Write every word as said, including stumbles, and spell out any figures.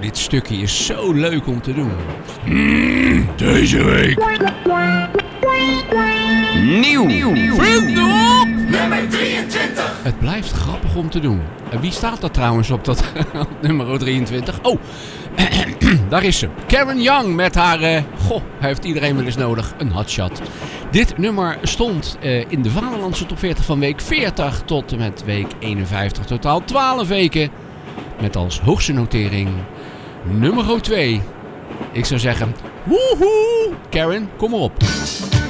dit stukje is zo leuk om te doen. Mm, deze week. Nieuw. Vrienden op! Nummer drieëntwintig. Het blijft grappig om te doen. En wie staat er trouwens op dat nummer drieëntwintig? Oh, daar is ze. Karen Young met haar... Uh, goh, heeft iedereen wel eens nodig. Een hotshot. Dit nummer stond uh, in de Vaderlandse top veertig van week veertig tot en met week eenenvijftig. Totaal twaalf weken. Met als hoogste notering nummer twee. Ik zou zeggen, woehoe. Karen, kom maar op.